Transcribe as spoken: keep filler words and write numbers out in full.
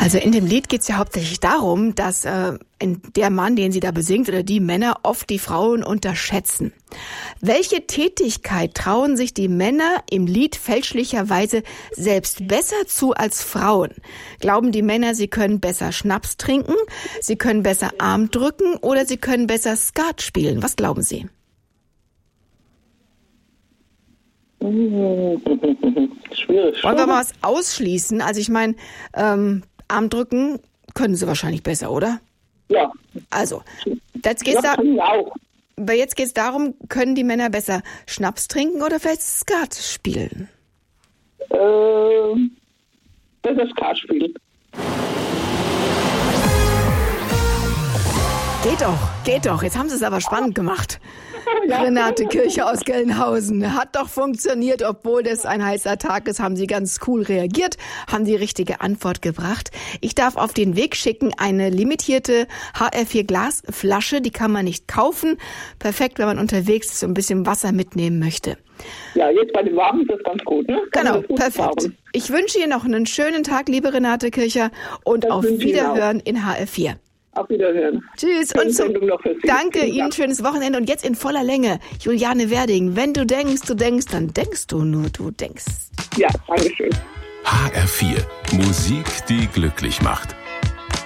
Also in dem Lied geht es ja hauptsächlich darum, dass äh, der Mann, den sie da besingt, oder die Männer oft die Frauen unterschätzen. Welche Tätigkeit trauen sich die Männer im Lied fälschlicherweise selbst besser zu als Frauen? Glauben die Männer, sie können besser Schnaps trinken, sie können besser Arm drücken oder sie können besser Skat spielen? Was glauben Sie? Schwierig. Wollen wir mal was ausschließen? Also ich meine, ähm, Arm drücken können sie wahrscheinlich besser, oder? Ja. Also, jetzt geht's ja, da, auch. aber jetzt geht es darum, können die Männer besser Schnaps trinken oder vielleicht Skat spielen? Äh, besser Skat spielen. Geht doch, geht doch. Jetzt haben sie es aber spannend gemacht. Ja. Renate Kircher aus Gelnhausen. Hat doch funktioniert, obwohl das ein heißer Tag ist, haben Sie ganz cool reagiert, haben die richtige Antwort gebracht. Ich darf auf den Weg schicken eine limitierte H R vier Glasflasche, die kann man nicht kaufen. Perfekt, wenn man unterwegs so ein bisschen Wasser mitnehmen möchte. Ja, jetzt bei dem Warmen ist das ganz gut, ne? Kann genau, gut perfekt. fahren. Ich wünsche Ihnen noch einen schönen Tag, liebe Renate Kircher, und Das auf Wiederhören in H R vier. Auf Wiederhören. Tschüss. Schöne Und zum, Sendung noch für Sie. danke Vielen Ihnen, Dank. schönes Wochenende. Und jetzt in voller Länge, Juliane Werding. Wenn du denkst, du denkst, dann denkst du nur, du denkst. Ja, danke schön. H R vier. Musik, die glücklich macht.